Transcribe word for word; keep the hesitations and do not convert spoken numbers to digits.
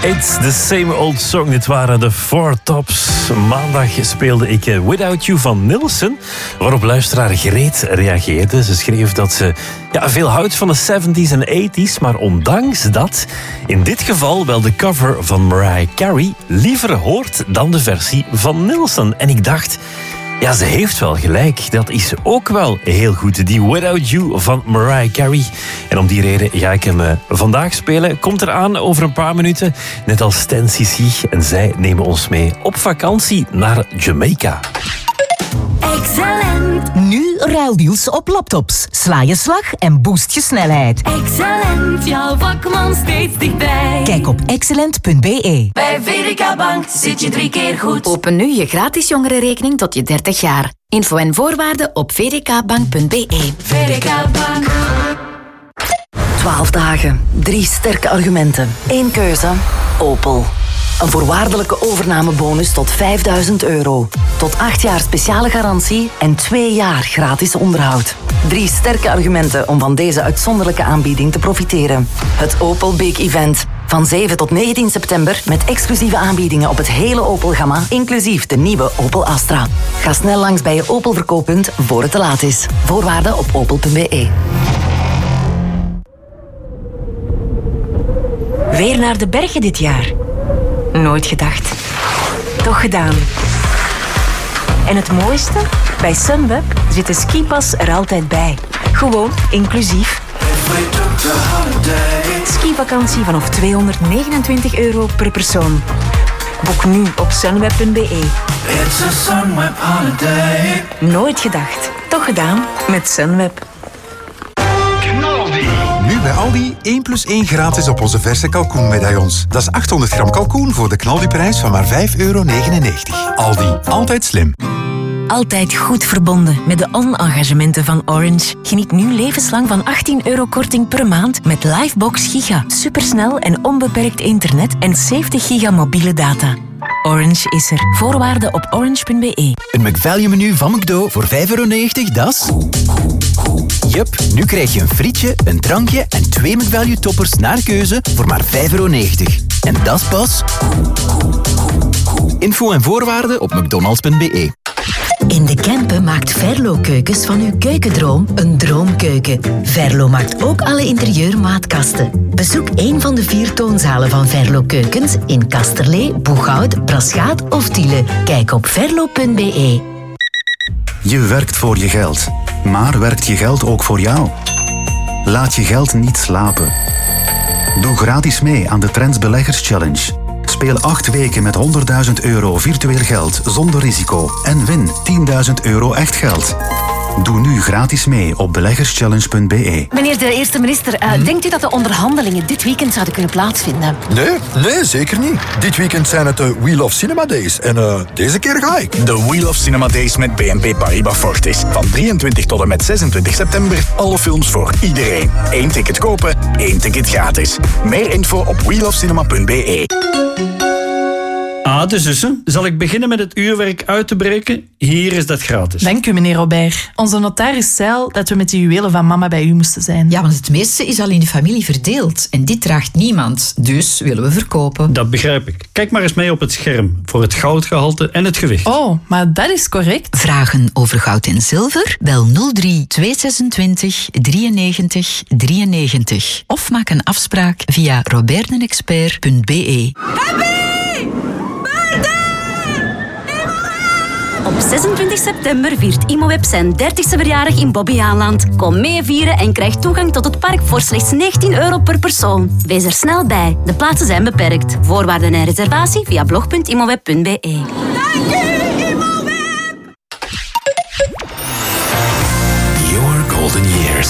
It's the same old song. Dit waren de Four Tops. Maandag speelde ik Without You van Nilsson, waarop luisteraar Greet reageerde. Ze schreef dat ze ja, veel houdt van de zeventies en tachtiger, maar ondanks dat in dit geval wel de cover van Mariah Carey liever hoort dan de versie van Nilsson. En ik dacht, ja, ze heeft wel gelijk. Dat is ook wel heel goed. Die Without You van Mariah Carey. En om die reden ga ik hem uh, vandaag spelen. Komt eraan over een paar minuten. Net als ten C C. En zij nemen ons mee op vakantie naar Jamaica. Excellent. Nu ruildeals op laptops. Sla je slag en boost je snelheid. Excellent, jouw vakman steeds dichtbij. Kijk op excellent punt b e. Bij V D K Bank zit je drie keer goed. Open nu je gratis jongerenrekening tot je dertig jaar. Info en voorwaarden op v d k bank punt b e. V D K Bank. Twaalf dagen, drie sterke argumenten, één keuze, Opel. Een voorwaardelijke overnamebonus tot vijfduizend euro. Tot acht jaar speciale garantie en twee jaar gratis onderhoud. Drie sterke argumenten om van deze uitzonderlijke aanbieding te profiteren. Het Opel Big Event. Van zeven tot negentien september met exclusieve aanbiedingen op het hele Opel-gamma, inclusief de nieuwe Opel Astra. Ga snel langs bij je Opel verkooppunt voor het te laat is. Voorwaarden op opel punt b e. Weer naar de bergen dit jaar. Nooit gedacht. Toch gedaan. En het mooiste? Bij Sunweb zit de skipas er altijd bij. Gewoon inclusief. Skivakantie vanaf tweehonderdnegenentwintig euro per persoon. Boek nu op sunweb punt b e. Nooit gedacht. Toch gedaan met Sunweb. Nu bij Aldi één plus één gratis op onze verse kalkoenmedaillons. Dat is achthonderd gram kalkoen voor de knaldiprijs van maar vijf euro negenennegentig. Aldi, altijd slim. Altijd goed verbonden met de on-engagementen van Orange. Geniet nu levenslang van achttien euro korting per maand met Livebox Giga. Supersnel en onbeperkt internet en zeventig giga mobiele data. Orange is er. Voorwaarden op orange punt b e. Een McValue menu van McDo voor vijf euro negentig, dat is... Jup, nu krijg je een frietje, een drankje en twee McValue toppers naar keuze voor maar vijf euro negentig. En dat is pas... Info en voorwaarden op mcdonalds punt b e. In de Kempen maakt Verlo Keukens van uw keukendroom een droomkeuken. Verlo maakt ook alle interieurmaatkasten. Bezoek een van de vier toonzalen van Verlo Keukens in Kasterlee, Boeghout, Braschaat of Tiele. Kijk op verlo punt b e. Je werkt voor je geld, maar werkt je geld ook voor jou? Laat je geld niet slapen. Doe gratis mee aan de Trends Beleggers Challenge. Speel acht weken met honderdduizend euro virtueel geld zonder risico en win tienduizend euro echt geld. Doe nu gratis mee op beleggerschallenge punt b e. Meneer de eerste minister, uh, hm? denkt u dat de onderhandelingen dit weekend zouden kunnen plaatsvinden? Nee, nee, zeker niet. Dit weekend zijn het de Wheel of Cinema Days en uh, deze keer ga ik. De Wheel of Cinema Days met B N P Paribas Fortis. Van drieëntwintig tot en met zesentwintig september. Alle films voor iedereen. Eén ticket kopen, één ticket gratis. Meer info op wheel of cinema punt b e. Ah, de zussen. Zal ik beginnen met het uurwerk uit te breken? Hier is dat gratis. Dank u, meneer Robert. Onze notaris zei al dat we met de juwelen van mama bij u moesten zijn. Ja, want het meeste is al in de familie verdeeld. En dit draagt niemand. Dus willen we verkopen. Dat begrijp ik. Kijk maar eens mee op het scherm. Voor het goudgehalte en het gewicht. Oh, maar dat is correct. Vragen over goud en zilver? Bel nul drie tweehonderdzesentwintig drieënnegentig drieënnegentig. Of maak een afspraak via roberdenexpert punt b e. Op zesentwintig september viert Imoweb zijn dertigste verjaardag in Bobbejaanland. Kom mee vieren en krijg toegang tot het park voor slechts negentien euro per persoon. Wees er snel bij. De plaatsen zijn beperkt. Voorwaarden en reservatie via blog punt imoweb punt b e. Dank u, Imoweb! Your golden years.